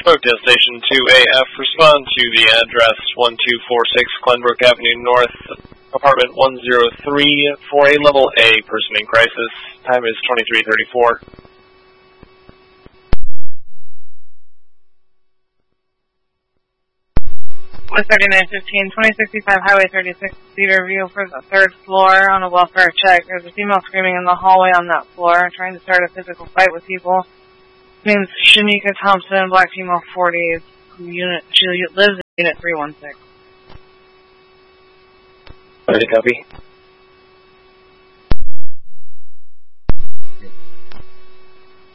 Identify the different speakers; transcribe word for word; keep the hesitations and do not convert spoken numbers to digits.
Speaker 1: Oakdale Station two A F, respond to the address one two four six Glenbrook Avenue North, apartment one oh three, for a level A person in crisis. Time is twenty-three thirty-four.
Speaker 2: With thirty-nine fifteen, twenty sixty-five Highway thirty-six, Cedar View for the third floor on a welfare check. There's a female screaming in the hallway on that floor, trying to start a physical fight with people. Name's Shanika Thompson, black female, forty, unit, she lives in unit three one six.
Speaker 1: Ready to copy?